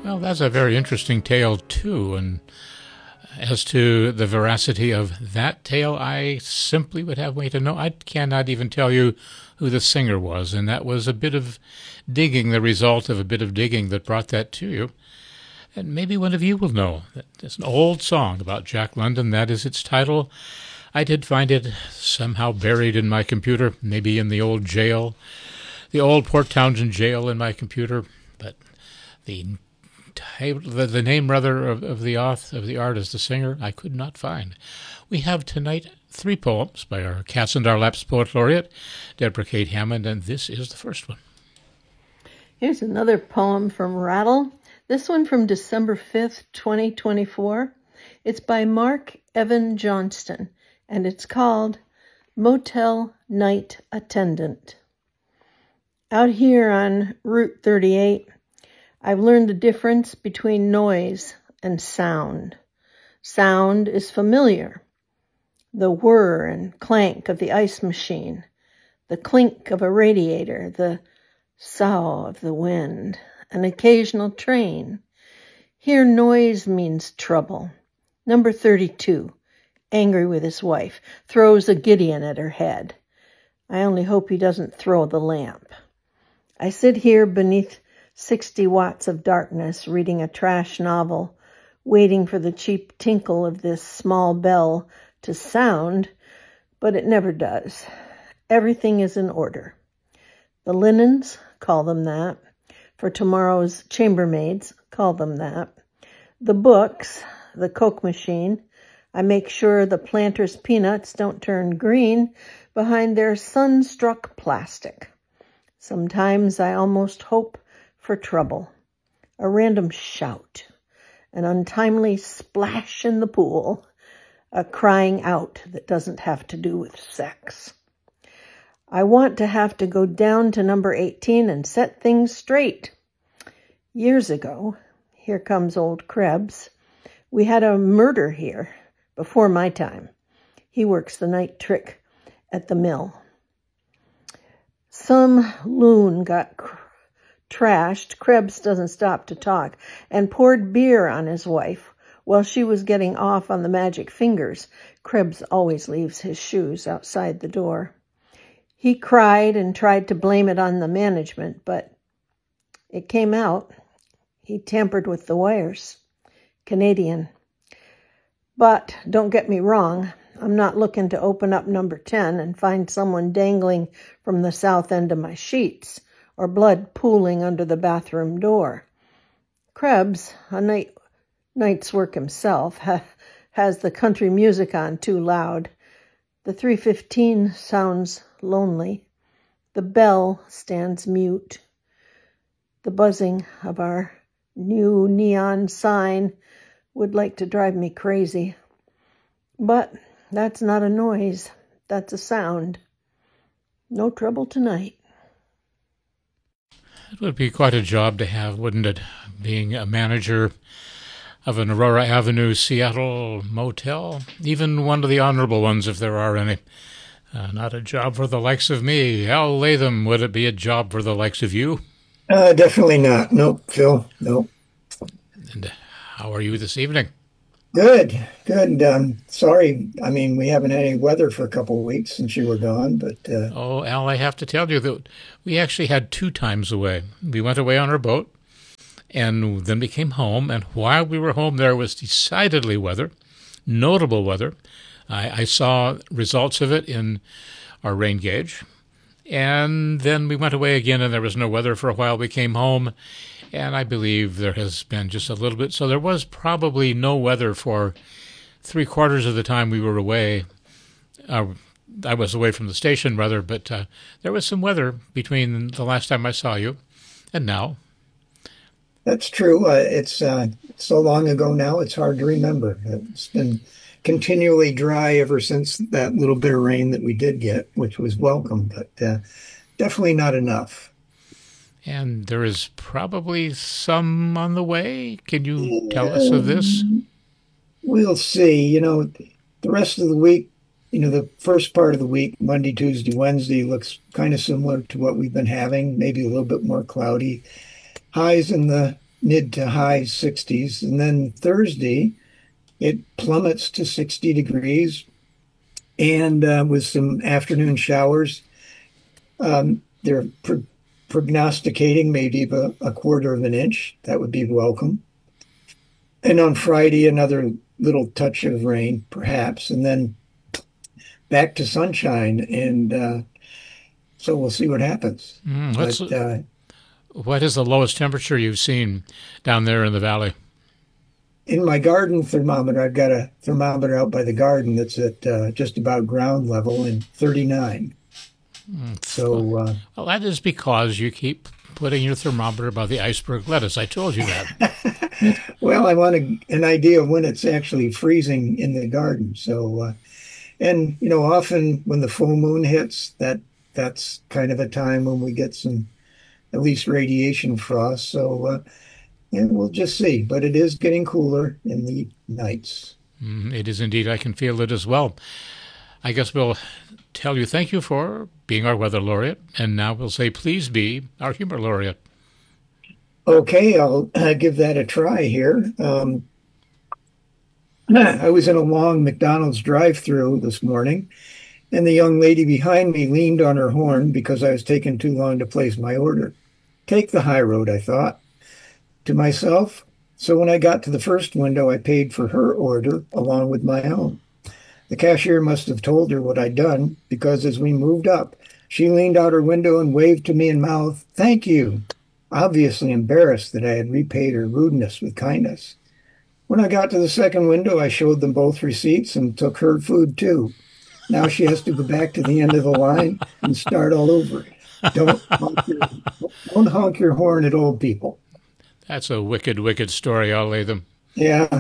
Well, that's a very interesting tale, too. And as to the veracity of that tale, I simply would have way to know. I cannot even tell you who the singer was, and that was a bit of digging, the result of a bit of digging that brought that to you. And maybe one of you will know. It's an old song about Jack London. That is its title. I did find it somehow buried in my computer, maybe in the old jail, the old Port Townsend jail in my computer, but the name rather of the author, of the artist, the singer, I could not find. We have tonight 3 poems by our Cats in Our Laps poet laureate, Deborah Kate Hammond, and this is the first one. Here's another poem from Rattle. This one from December 5th, 2024. It's by Mark Evan Johnston, and it's called Motel Night Attendant. Out here on Route 38, I've learned the difference between noise and sound. Sound is familiar. The whir and clank of the ice machine, the clink of a radiator, the sough of the wind, an occasional train. Here noise means trouble. Number 32, angry with his wife, throws a Gideon at her head. I only hope he doesn't throw the lamp. I sit here beneath 60 watts of darkness, reading a trash novel, waiting for the cheap tinkle of this small bell to sound, but it never does. Everything is in order. The linens, call them that. For tomorrow's chambermaids, call them that. The books, the Coke machine, I make sure the planter's peanuts don't turn green behind their sun-struck plastic. Sometimes I almost hope for trouble, a random shout, an untimely splash in the pool, a crying out that doesn't have to do with sex. I want to have to go down to number 18 and set things straight. Years ago, here comes old Krebs, we had a murder here before my time. He works the night trick at the mill. Some loon got trashed. Krebs doesn't stop to talk and poured beer on his wife while she was getting off on the magic fingers. Krebs always leaves his shoes outside the door. He cried and tried to blame it on the management, but it came out. He tampered with the wires. Canadian. But don't get me wrong, I'm not looking to open up number 10 and find someone dangling from the south end of my sheets or blood pooling under the bathroom door. Krebs, a night's work himself, has the country music on too loud. The 315 sounds lonely. The bell stands mute. The buzzing of our new neon sign would like to drive me crazy. But that's not a noise. That's a sound. No trouble tonight. It would be quite a job to have, wouldn't it? Being a manager of an Aurora Avenue, Seattle motel, even one of the honorable ones if there are any. Not a job for the likes of me. Al Latham, would it be a job for the likes of you? Definitely not. Nope, Phil. Nope. And how are you this evening? Good. Sorry. I mean, we haven't had any weather for a couple of weeks since you were gone, but... Oh, Al, I have to tell you that we actually had 2 times away. We went away on our boat, and then we came home, and while we were home, there was decidedly weather, notable weather. I saw results of it in our rain gauge, and then we went away again, and there was no weather for a while. We came home, and I believe there has been just a little bit. So there was probably no weather for 3/4 of the time we were away. I was away from the station, rather, but there was some weather between the last time I saw you and now. That's true. It's so long ago now, it's hard to remember. It's been continually dry ever since that little bit of rain that we did get, which was welcome, but definitely not enough. And there is probably some on the way. Can you tell us of this? We'll see. The rest of the week, the first part of the week, Monday, Tuesday, Wednesday, looks kind of similar to what we've been having, maybe a little bit more cloudy. Highs in the mid to high 60s. And then Thursday, it plummets to 60 degrees and with some afternoon showers. They're prognosticating maybe a quarter of an inch. That would be welcome. And on Friday, another little touch of rain, perhaps, and then back to sunshine. And so we'll see what happens. What is the lowest temperature you've seen down there in the valley? In my garden thermometer, I've got a thermometer out by the garden that's at just about ground level and 39. So, well, that is because you keep putting your thermometer above the iceberg lettuce. I told you that. Well, I want an idea of when it's actually freezing in the garden. So, and often when the full moon hits, that's kind of a time when we get some at least radiation frost. So, and we'll just see. But it is getting cooler in the nights. It is indeed. I can feel it as well. I guess we'll tell you thank you for being our weather laureate, and now we'll say please be our humor laureate. Okay, I'll give that a try here. I was in a long McDonald's drive-through this morning, and the young lady behind me leaned on her horn because I was taking too long to place my order. Take the high road, I thought to myself. So when I got to the first window, I paid for her order along with my own. The cashier must have told her what I'd done, because as we moved up, she leaned out her window and waved to me and mouthed, "Thank you," obviously embarrassed that I had repaid her rudeness with kindness. When I got to the second window, I showed them both receipts and took her food too. Now she has to go back to the end of the line and start all over. Don't honk your horn at old people. That's a wicked, wicked story, I'll lay them. Yeah.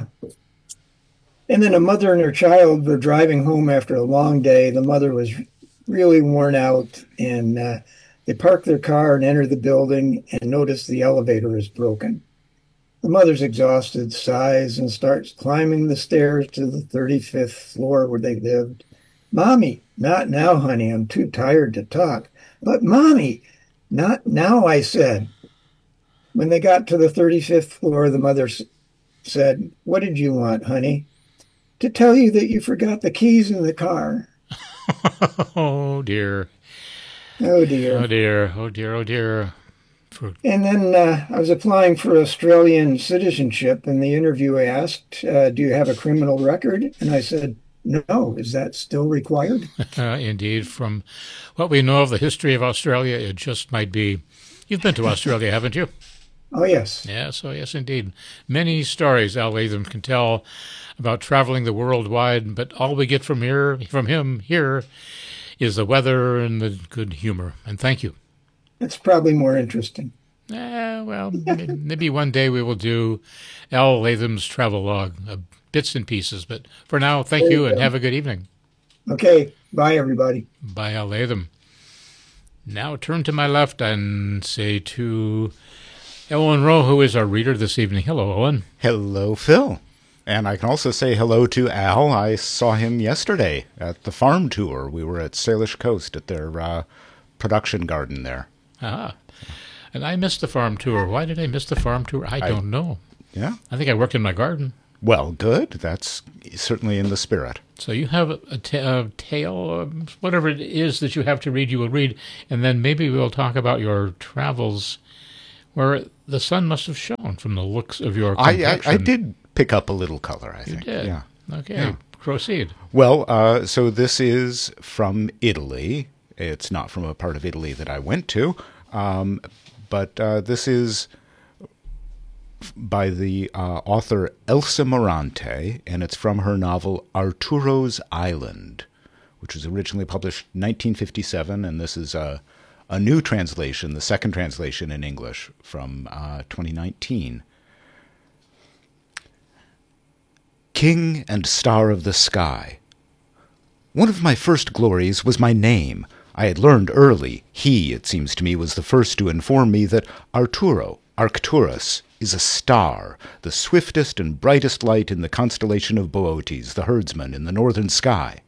And then a mother and her child were driving home after a long day. The mother was really worn out, and they parked their car and entered the building and noticed the elevator is broken. The mother's exhausted, sighs, and starts climbing the stairs to the 35th floor where they lived. "Mommy, not now, honey. I'm too tired to talk." "But, Mommy, not now," I said. When they got to the 35th floor, the mother said, "What did you want, honey?" "To tell you that you forgot the keys in the car." Oh, dear. Oh, dear. Oh, dear. Oh, dear. Oh, dear. And then I was applying for Australian citizenship. In the interview, I asked, "Do you have a criminal record?" And I said, "No." "Is that still required?" Indeed. From what we know of the history of Australia, it just might be. You've been to Australia, haven't you? Oh, yes. Yes, oh, yes, indeed. Many stories Al Latham can tell about traveling the world wide, but all we get from him here, is the weather and the good humor. And thank you. That's probably more interesting. Well, maybe one day we will do Al Latham's travel log, bits and pieces. But for now, thank you and have a good evening. Okay. Bye, everybody. Bye, Al Latham. Now turn to my left and say to Owen Rowe, who is our reader this evening. Hello, Owen. Hello, Phil. And I can also say hello to Al. I saw him yesterday at the farm tour. We were at Salish Coast at their production garden there. Ah, and I missed the farm tour. Why did I miss the farm tour? I don't know. Yeah. I think I worked in my garden. Well, good. That's certainly in the spirit. So you have a tale, whatever it is that you have to read, you will read, and then maybe we'll talk about your travels where the sun must have shone from the looks of your complexion. I did pick up a little color, I think. You did? Yeah. Okay, Yeah. Proceed. Well, so this is from Italy. It's not from a part of Italy that I went to, but this is by the author Elsa Morante, and it's from her novel Arturo's Island, which was originally published in 1957, and this is a new translation, the second translation in English from 2019. King and Star of the Sky. One of my first glories was my name. I had learned early, he, it seems to me, was the first to inform me that Arturo, Arcturus, is a star, the swiftest and brightest light in the constellation of Boötes, the herdsman in the northern sky.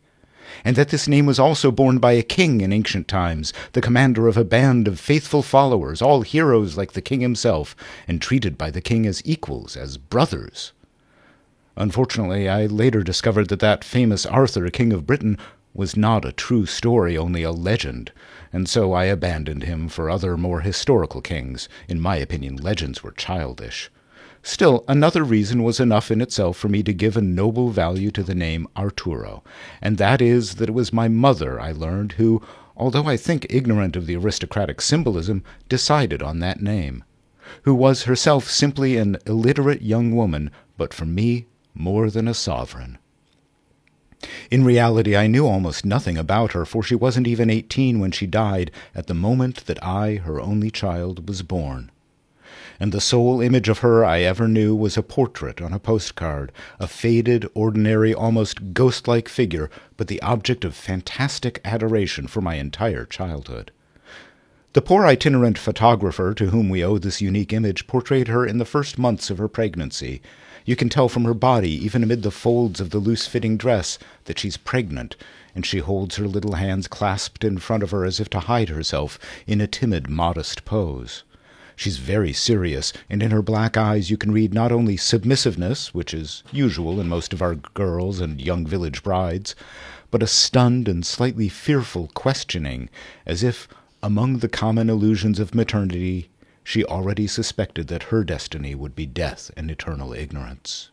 and that this name was also borne by a king in ancient times, the commander of a band of faithful followers, all heroes like the king himself, and treated by the king as equals, as brothers. Unfortunately, I later discovered that that famous Arthur, King of Britain, was not a true story, only a legend, and so I abandoned him for other more historical kings. In my opinion, legends were childish. Still, another reason was enough in itself for me to give a noble value to the name Arturo, and that is that it was my mother, I learned, who, although I think ignorant of the aristocratic symbolism, decided on that name, who was herself simply an illiterate young woman, but for me, more than a sovereign. In reality, I knew almost nothing about her, for she wasn't even 18 when she died, at the moment that I, her only child, was born. And the sole image of her I ever knew was a portrait on a postcard, a faded, ordinary, almost ghost-like figure, but the object of fantastic adoration for my entire childhood. The poor itinerant photographer to whom we owe this unique image portrayed her in the first months of her pregnancy. You can tell from her body, even amid the folds of the loose-fitting dress, that she's pregnant, and she holds her little hands clasped in front of her as if to hide herself in a timid, modest pose. She's very serious, and in her black eyes you can read not only submissiveness, which is usual in most of our girls and young village brides, but a stunned and slightly fearful questioning, as if, among the common illusions of maternity, she already suspected that her destiny would be death and eternal ignorance.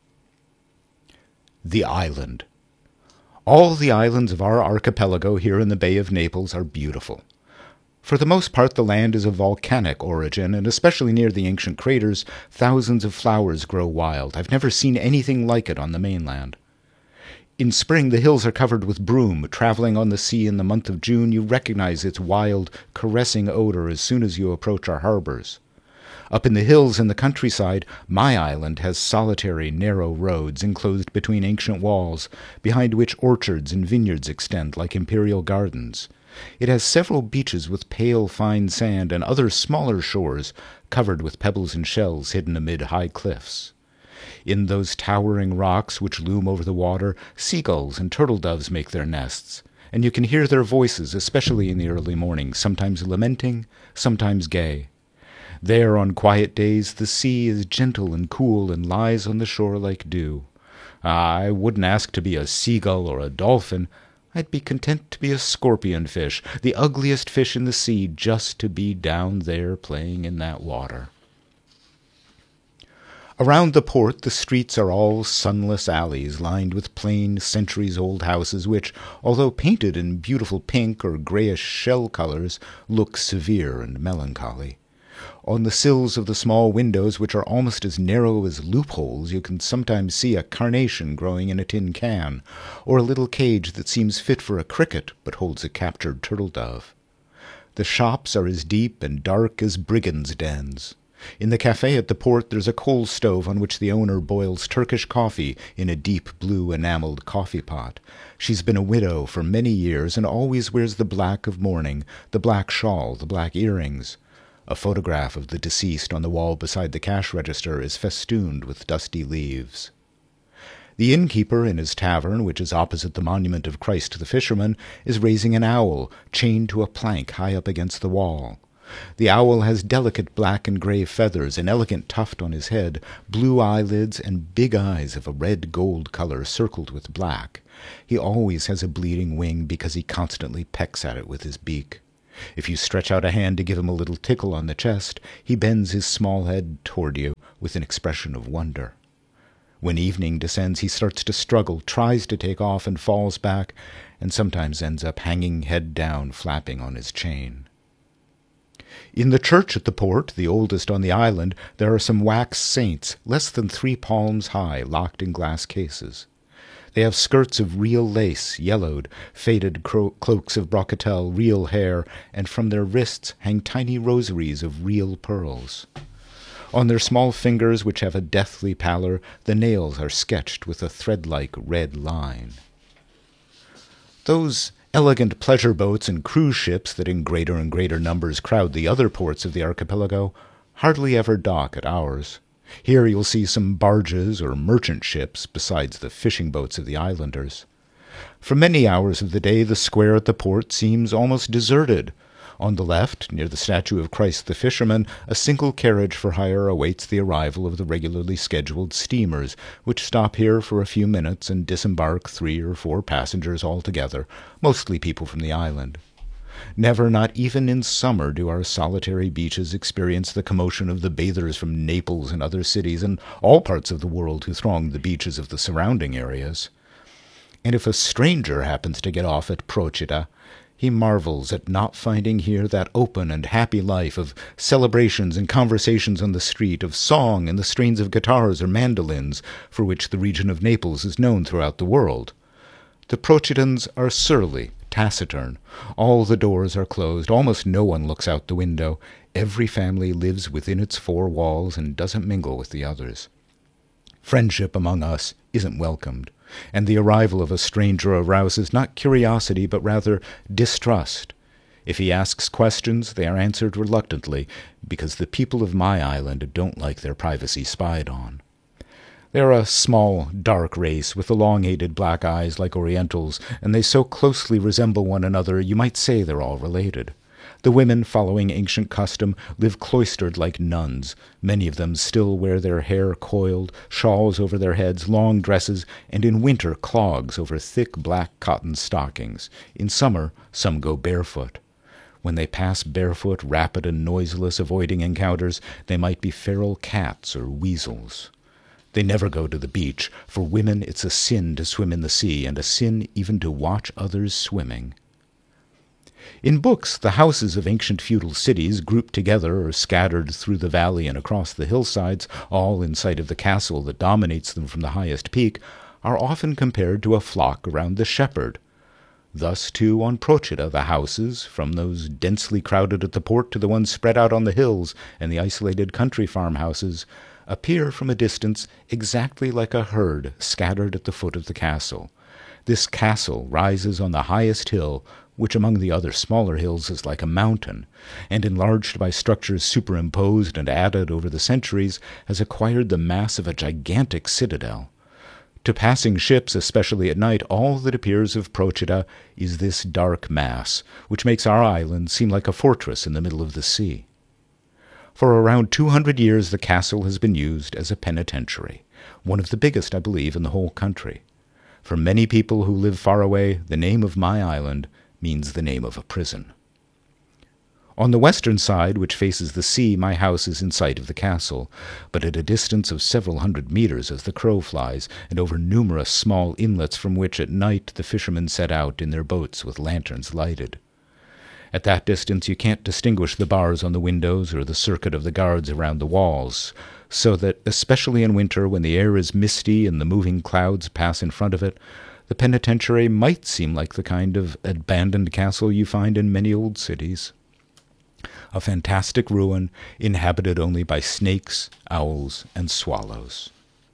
The island. All the islands of our archipelago here in the Bay of Naples are beautiful. For the most part, the land is of volcanic origin, and especially near the ancient craters, thousands of flowers grow wild. I've never seen anything like it on the mainland. In spring, the hills are covered with broom. Traveling on the sea in the month of June, you recognize its wild, caressing odor as soon as you approach our harbors. Up in the hills in the countryside, my island has solitary, narrow roads enclosed between ancient walls, behind which orchards and vineyards extend like imperial gardens. It has several beaches with pale, fine sand and other smaller shores covered with pebbles and shells hidden amid high cliffs. In those towering rocks which loom over the water, seagulls and turtle-doves make their nests, and you can hear their voices, especially in the early morning, sometimes lamenting, sometimes gay. There, on quiet days, the sea is gentle and cool and lies on the shore like dew. I wouldn't ask to be a seagull or a dolphin. I'd be content to be a scorpion fish, the ugliest fish in the sea, just to be down there playing in that water. Around the port, the streets are all sunless alleys lined with plain, centuries-old houses which, although painted in beautiful pink or grayish shell colors, look severe and melancholy. On the sills of the small windows, which are almost as narrow as loopholes, you can sometimes see a carnation growing in a tin can, or a little cage that seems fit for a cricket but holds a captured turtle-dove. The shops are as deep and dark as brigands' dens. In the cafe at the port there's a coal stove on which the owner boils Turkish coffee in a deep blue enameled coffee pot. She's been a widow for many years and always wears the black of mourning, the black shawl, the black earrings. A photograph of the deceased on the wall beside the cash register is festooned with dusty leaves. The innkeeper in his tavern, which is opposite the monument of Christ the Fisherman, is raising an owl, chained to a plank high up against the wall. The owl has delicate black and gray feathers, an elegant tuft on his head, blue eyelids, and big eyes of a red-gold color circled with black. He always has a bleeding wing because he constantly pecks at it with his beak. If you stretch out a hand to give him a little tickle on the chest, he bends his small head toward you with an expression of wonder. When evening descends, he starts to struggle, tries to take off, and falls back, and sometimes ends up hanging head down, flapping on his chain. In the church at the port, the oldest on the island, there are some wax saints, less than 3 palms high, locked in glass cases. They have skirts of real lace, yellowed, faded cloaks of brocatelle, real hair, and from their wrists hang tiny rosaries of real pearls. On their small fingers, which have a deathly pallor, the nails are sketched with a thread-like red line. Those elegant pleasure boats and cruise ships that in greater and greater numbers crowd the other ports of the archipelago hardly ever dock at ours. Here you'll see some barges or merchant ships besides the fishing boats of the islanders. For many hours of the day the square at the port seems almost deserted. On the left, near the statue of Christ the Fisherman, a single carriage for hire awaits the arrival of the regularly scheduled steamers, which stop here for a few minutes and disembark 3 or 4 passengers altogether, mostly people from the island. Never, not even in summer, do our solitary beaches experience the commotion of the bathers from Naples and other cities and all parts of the world who throng the beaches of the surrounding areas. And if a stranger happens to get off at Procida, he marvels at not finding here that open and happy life of celebrations and conversations on the street, of song and the strains of guitars or mandolins, for which the region of Naples is known throughout the world. The Procidans are surly, taciturn. All the doors are closed. Almost no one looks out the window. Every family lives within its 4 walls and doesn't mingle with the others. Friendship among us isn't welcomed, and the arrival of a stranger arouses not curiosity but rather distrust. If he asks questions, they are answered reluctantly, because the people of my island don't like their privacy spied on. They are a small, dark race with elongated black eyes like Orientals, and they so closely resemble one another you might say they're all related. The women, following ancient custom, live cloistered like nuns. Many of them still wear their hair coiled, shawls over their heads, long dresses, and in winter clogs over thick black cotton stockings. In summer, some go barefoot. When they pass barefoot, rapid and noiseless, avoiding encounters, they might be feral cats or weasels. They never go to the beach. For women it's a sin to swim in the sea, and a sin even to watch others swimming. In books, the houses of ancient feudal cities, grouped together or scattered through the valley and across the hillsides, all in sight of the castle that dominates them from the highest peak, are often compared to a flock around the shepherd. Thus, too, on Procida, the houses, from those densely crowded at the port to the ones spread out on the hills and the isolated country farmhouses, appear from a distance exactly like a herd scattered at the foot of the castle. This castle rises on the highest hill, which among the other smaller hills is like a mountain, and enlarged by structures superimposed and added over the centuries, has acquired the mass of a gigantic citadel. To passing ships, especially at night, all that appears of Procida is this dark mass, which makes our island seem like a fortress in the middle of the sea. For around 200 years the castle has been used as a penitentiary, one of the biggest, I believe, in the whole country. For many people who live far away, the name of my island means the name of a prison. On the western side, which faces the sea, my house is in sight of the castle, but at a distance of several hundred meters as the crow flies, and over numerous small inlets from which at night the fishermen set out in their boats with lanterns lighted. At that distance you can't distinguish the bars on the windows or the circuit of the guards around the walls, so that, especially in winter when the air is misty and the moving clouds pass in front of it, the penitentiary might seem like the kind of abandoned castle you find in many old cities. A fantastic ruin inhabited only by snakes, owls, and swallows.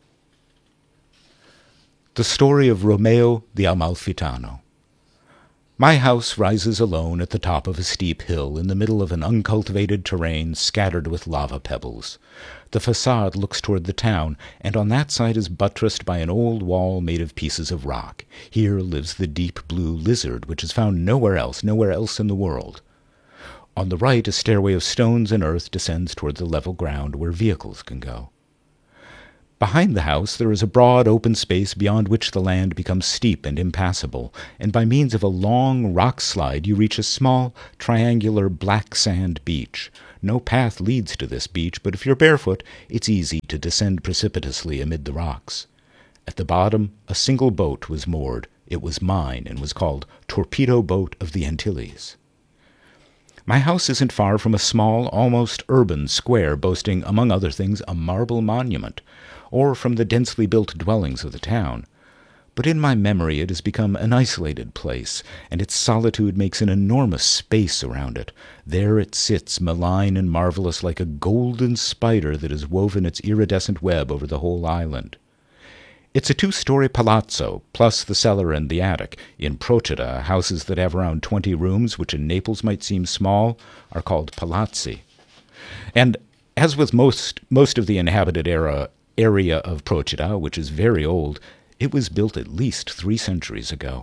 The story of Romeo the Amalfitano. My house rises alone at the top of a steep hill in the middle of an uncultivated terrain scattered with lava pebbles. The facade looks toward the town, and on that side is buttressed by an old wall made of pieces of rock. Here lives the deep blue lizard, which is found nowhere else in the world. On the right, a stairway of stones and earth descends toward the level ground where vehicles can go. Behind the house there is a broad open space beyond which the land becomes steep and impassable, and by means of a long rock slide you reach a small, triangular black sand beach. No path leads to this beach, but if you're barefoot, it's easy to descend precipitously amid the rocks. At the bottom, a single boat was moored. It was mine, and was called Torpedo Boat of the Antilles. My house isn't far from a small, almost urban square boasting, among other things, a marble monument, or from the densely built dwellings of the town. But in my memory it has become an isolated place, and its solitude makes an enormous space around it. There it sits, malign and marvelous, like a golden spider that has woven its iridescent web over the whole island. It's a 2-story palazzo, plus the cellar and the attic. In Procida, houses that have around 20 rooms, which in Naples might seem small, are called palazzi. And as with most of the inhabited area of Procida, which is very old, It was built at least 3 centuries ago.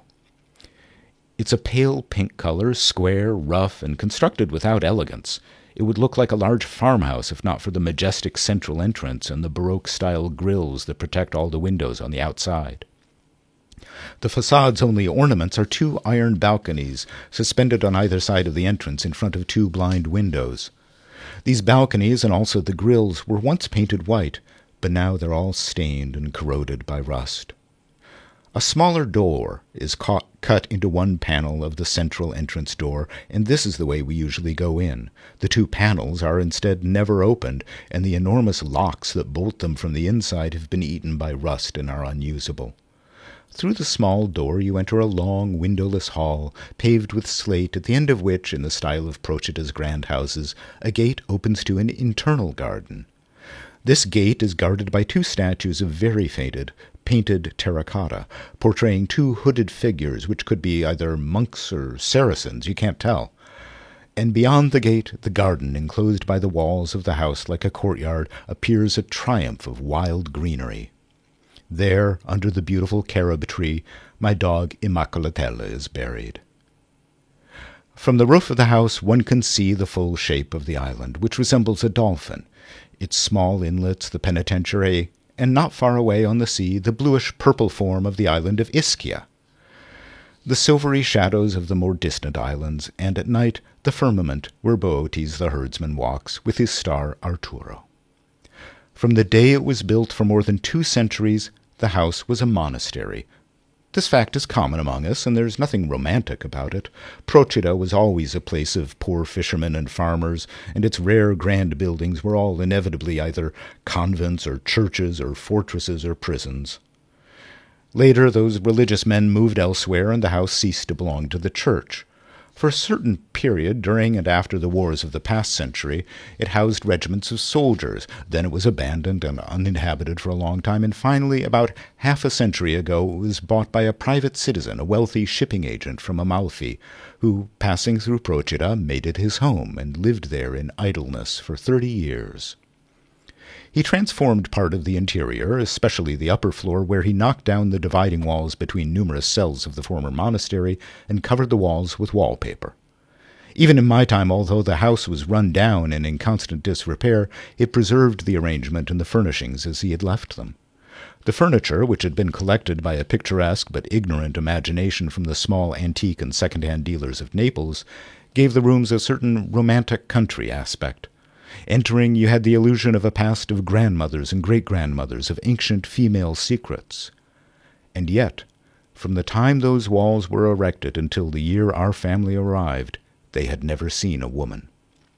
It's a pale pink color, square, rough, and constructed without elegance. It would look like a large farmhouse if not for the majestic central entrance and the Baroque-style grilles that protect all the windows on the outside. The facade's only ornaments are 2 iron balconies suspended on either side of the entrance in front of 2 blind windows. These balconies and also the grilles were once painted white, but now they're all stained and corroded by rust. A smaller door is cut into one panel of the central entrance door, and this is the way we usually go in. The 2 panels are instead never opened, and the enormous locks that bolt them from the inside have been eaten by rust and are unusable. Through the small door you enter a long, windowless hall, paved with slate, at the end of which, in the style of Procita's grand houses, a gate opens to an internal garden. This gate is guarded by 2 statues of very faded, painted terracotta, portraying 2 hooded figures, which could be either monks or Saracens, you can't tell. And beyond the gate, the garden, enclosed by the walls of the house like a courtyard, appears a triumph of wild greenery. There, under the beautiful carob tree, my dog Immacolatella is buried. From the roof of the house one can see the full shape of the island, which resembles a dolphin. Its small inlets, the penitentiary, and not far away on the sea, the bluish-purple form of the island of Ischia. The silvery shadows of the more distant islands, and at night the firmament where Bootes the herdsman walks with his star Arturo. From the day it was built for more than 2 centuries, the house was a monastery. This fact is common among us, and there's nothing romantic about it. Procida was always a place of poor fishermen and farmers, and its rare grand buildings were all inevitably either convents or churches or fortresses or prisons. Later, those religious men moved elsewhere, and the house ceased to belong to the church. For a certain period, during and after the wars of the past century, it housed regiments of soldiers. Then it was abandoned and uninhabited for a long time, and finally, about half a century ago, it was bought by a private citizen, a wealthy shipping agent from Amalfi, who, passing through Procida, made it his home and lived there in idleness for 30 years. He transformed part of the interior, especially the upper floor, where he knocked down the dividing walls between numerous cells of the former monastery and covered the walls with wallpaper. Even in my time, although the house was run down and in constant disrepair, it preserved the arrangement and the furnishings as he had left them. The furniture, which had been collected by a picturesque but ignorant imagination from the small antique and second-hand dealers of Naples, gave the rooms a certain romantic country aspect. Entering, you had the illusion of a past of grandmothers and great-grandmothers, of ancient female secrets. And yet, from the time those walls were erected until the year our family arrived, they had never seen a woman.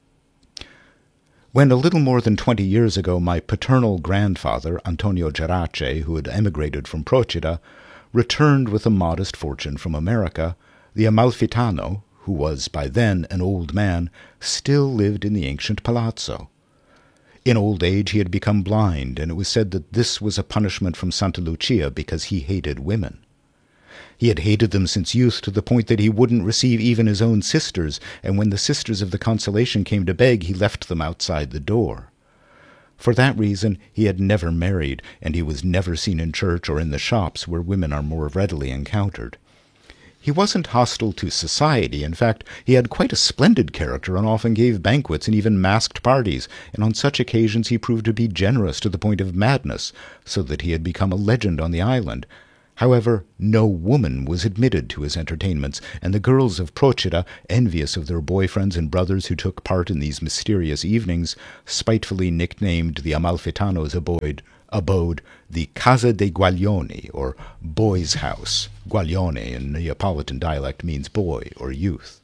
When a little more than 20 years ago my paternal grandfather, Antonio Gerace, who had emigrated from Procida, returned with a modest fortune from America, the Amalfitano, who was by then an old man, still lived in the ancient palazzo. In old age he had become blind, and it was said that this was a punishment from Santa Lucia because he hated women. He had hated them since youth, to the point that he wouldn't receive even his own sisters, and when the sisters of the Consolation came to beg, he left them outside the door. For that reason he had never married, and he was never seen in church or in the shops where women are more readily encountered. He wasn't hostile to society. In fact, he had quite a splendid character and often gave banquets and even masked parties, and on such occasions he proved to be generous to the point of madness, so that he had become a legend on the island. However, no woman was admitted to his entertainments, and the girls of Procida, envious of their boyfriends and brothers who took part in these mysterious evenings, spitefully nicknamed the Amalfitano's abode the Casa dei Guaglioni, or boy's house. Guaglione in Neapolitan dialect means boy or youth.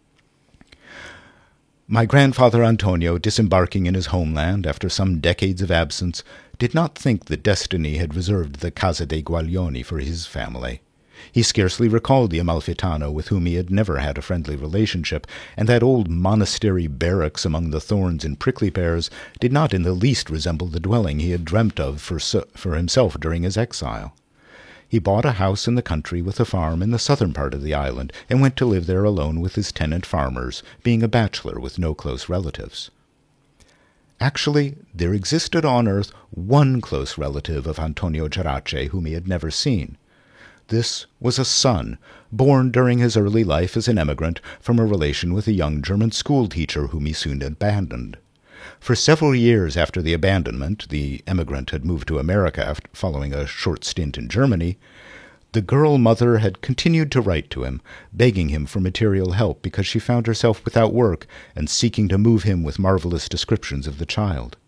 My grandfather Antonio, disembarking in his homeland after some decades of absence, did not think that destiny had reserved the Casa dei Guaglioni for his family. He scarcely recalled the Amalfitano, with whom he had never had a friendly relationship, and that old monastery barracks among the thorns and prickly pears did not in the least resemble the dwelling he had dreamt of for himself during his exile. He bought a house in the country with a farm in the southern part of the island, and went to live there alone with his tenant farmers, being a bachelor with no close relatives. Actually, there existed on earth one close relative of Antonio Gerace whom he had never seen. This was a son, born during his early life as an emigrant from a relation with a young German schoolteacher whom he soon abandoned. For several years after the abandonment, the emigrant had moved to America following a short stint in Germany. The girl mother had continued to write to him, begging him for material help because she found herself without work and seeking to move him with marvelous descriptions of the child.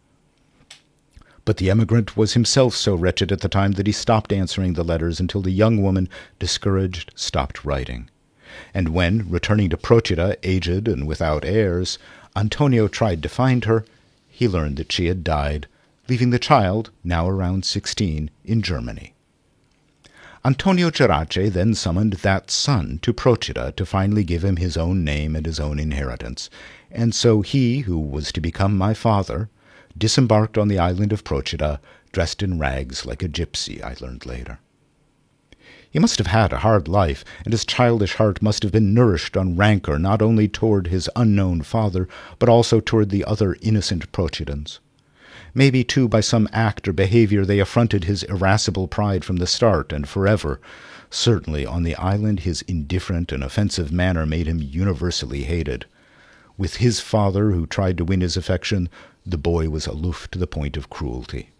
But the emigrant was himself so wretched at the time that he stopped answering the letters until the young woman, discouraged, stopped writing. And when, returning to Procida, aged and without heirs, Antonio tried to find her, he learned that she had died, leaving the child, now around 16, in Germany. Antonio Gerace then summoned that son to Procida to finally give him his own name and his own inheritance, and so he, who was to become my father, disembarked on the island of Procida, dressed in rags like a gypsy, I learned later. He must have had a hard life, and his childish heart must have been nourished on rancor not only toward his unknown father, but also toward the other innocent Procidans. Maybe, too, by some act or behavior they affronted his irascible pride from the start and forever. Certainly on the island his indifferent and offensive manner made him universally hated. With his father, who tried to win his affection, the boy was aloof to the point of cruelty.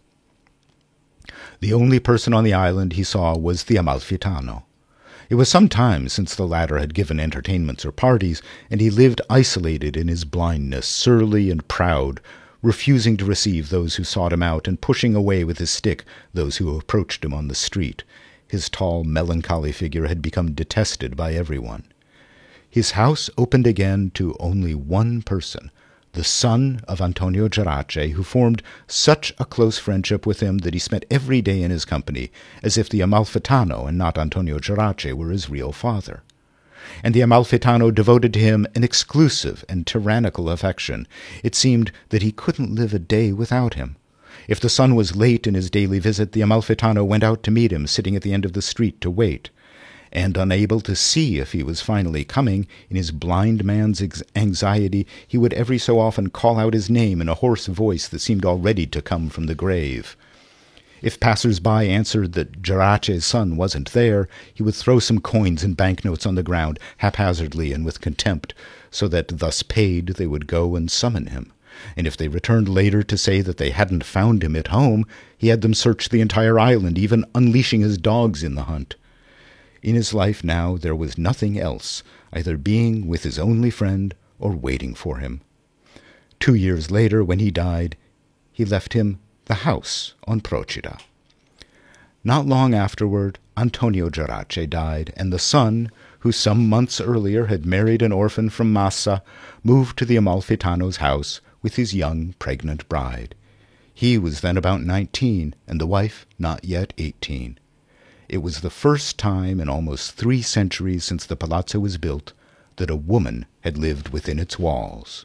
The only person on the island he saw was the Amalfitano. It was some time since the latter had given entertainments or parties, and he lived isolated in his blindness, surly and proud, refusing to receive those who sought him out and pushing away with his stick those who approached him on the street. His tall, melancholy figure had become detested by everyone. His house opened again to only one person, the son of Antonio Gerace, who formed such a close friendship with him that he spent every day in his company, as if the Amalfitano and not Antonio Gerace were his real father. And the Amalfitano devoted to him an exclusive and tyrannical affection. It seemed that he couldn't live a day without him. If the son was late in his daily visit, the Amalfitano went out to meet him, sitting at the end of the street to wait. And unable to see if he was finally coming, in his blind man's anxiety, he would every so often call out his name in a hoarse voice that seemed already to come from the grave. If passers-by answered that Gerace's son wasn't there, he would throw some coins and banknotes on the ground, haphazardly and with contempt, so that, thus paid, they would go and summon him. And if they returned later to say that they hadn't found him at home, he had them search the entire island, even unleashing his dogs in the hunt. In his life now there was nothing else, either being with his only friend or waiting for him. 2 years later, when he died, he left him the house on Procida. Not long afterward, Antonio Gerace died, and the son, who some months earlier had married an orphan from Massa, moved to the Amalfitano's house with his young pregnant bride. He was then about 19, and the wife not yet 18. It was the first time in almost 3 centuries since the palazzo was built that a woman had lived within its walls.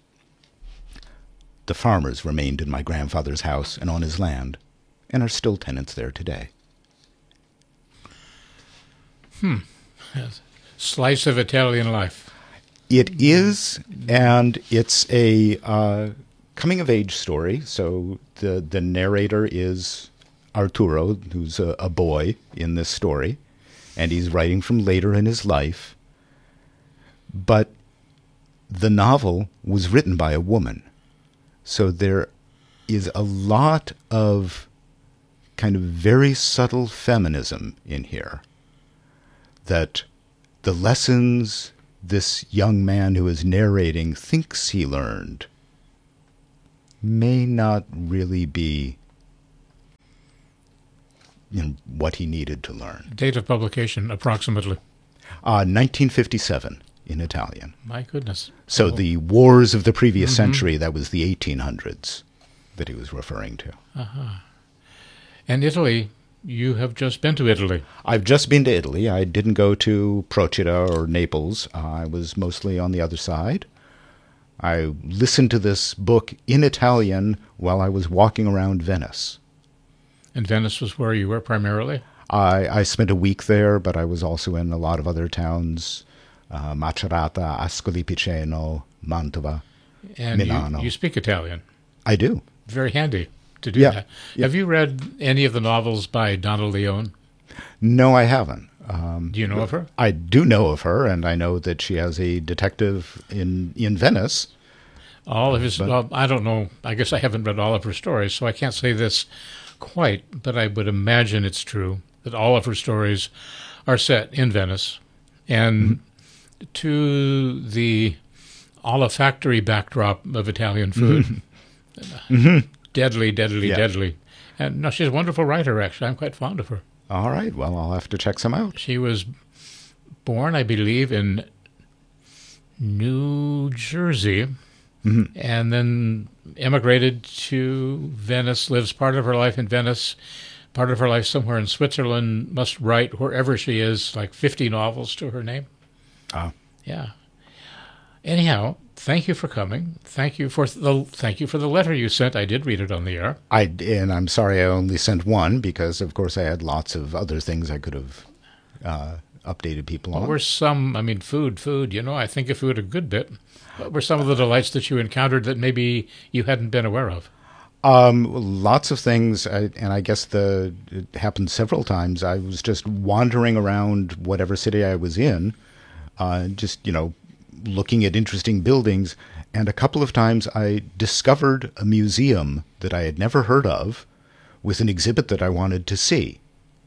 The farmers remained in my grandfather's house and on his land, and are still tenants there today. Slice of Italian life. It is, and it's a coming-of-age story. So the narrator is Arturo, who's a boy in this story, and he's writing from later in his life. But the novel was written by a woman. So there is a lot of kind of very subtle feminism in here. That the lessons this young man who is narrating thinks he learned may not really be what he needed to learn. Date of publication, approximately. 1957 in Italian. My goodness. So the wars of the previous century, that was the 1800s that he was referring to. And Italy, you have just been to Italy. I've just been to Italy. I didn't go to Procida or Naples. I was mostly on the other side. I listened to this book in Italian while I was walking around Venice. And Venice was where you were primarily? I spent a week there, but I was also in a lot of other towns, Macerata, Ascoli Piceno, Mantova, and Milano. You speak Italian. I do. Very handy to do Yeah, that. yeah. Have you read any of the novels by Donna Leon? No, I haven't. Do you know of her? I do know of her, and I know that she has a detective in Venice. All of his, well, I don't know. I guess I haven't read all of her stories, so I can't say this quite, but I would imagine it's true that all of her stories are set in Venice. And to the olfactory backdrop of Italian food. Deadly, deadly, Yeah. deadly. And no, she's a wonderful writer, actually. I'm quite fond of her. All right, well, I'll have to check some out. She was born, I believe, in New Jersey, and then emigrated to Venice, lives part of her life in Venice, part of her life somewhere in Switzerland, must write wherever she is, like 50 novels to her name. Ah. Yeah. Anyhow, thank you for coming. Thank you for the letter you sent. I did read it on the air. And I'm sorry I only sent one because, of course, I had lots of other things I could have updated people on. What were some, food, I think of food a good bit. What were some of the delights that you encountered that maybe you hadn't been aware of? Lots of things, and I guess it happened several times. I was just wandering around whatever city I was in, looking at interesting buildings, and a couple of times I discovered a museum that I had never heard of with an exhibit that I wanted to see.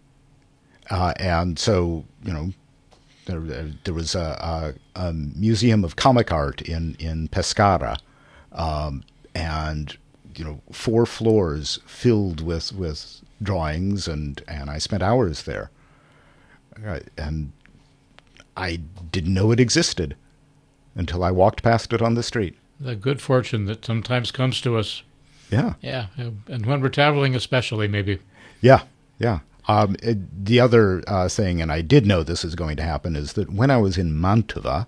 And so, there was a museum of comic art in Pescara, and 4 floors filled with drawings, and I spent hours there. And I didn't know it existed until I walked past it on the street. The good fortune that sometimes comes to us. Yeah. Yeah, and when we're traveling especially, maybe. Yeah, yeah. The other thing, and I did know this is going to happen, is that when I was in Mantova,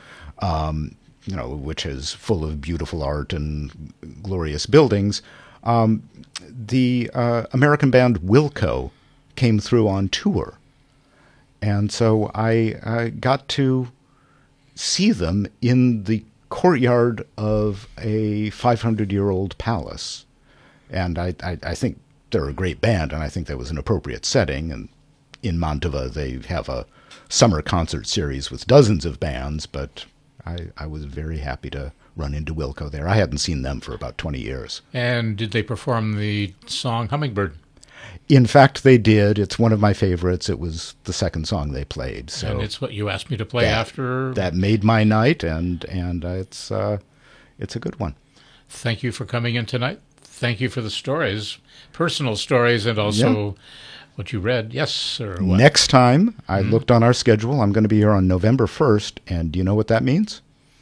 which is full of beautiful art and glorious buildings, the American band Wilco came through on tour. And so I got to see them in the courtyard of a 500-year-old palace. And I think they're a great band, and I think that was an appropriate setting. And in Mantova, they have a summer concert series with dozens of bands, but I was very happy to run into Wilco there. I hadn't seen them for about 20 years. And did they perform the song Hummingbird? In fact, they did. It's one of my favorites. It was the second song they played. So and it's what you asked me to play after. That made my night, and it's a good one. Thank you for coming in tonight. Thank you for the stories, personal stories, and also what you read. Yes, sir. What? Next time, I looked on our schedule. I'm going to be here on November 1st, and do you know what that means?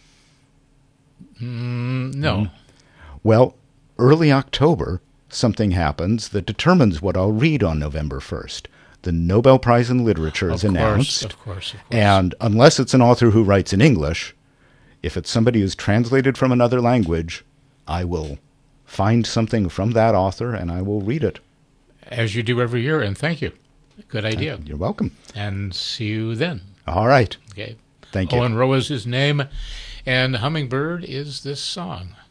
No. Well, early October, something happens that determines what I'll read on November 1st. The Nobel Prize in Literature is announced. Of course. And unless it's an author who writes in English, if it's somebody who's translated from another language, I will find something from that author and I will read it. As you do every year, and thank you. Good idea. You're welcome. And see you then. All right. Okay. Thank you. Owen Rowe is his name, and Hummingbird is this song.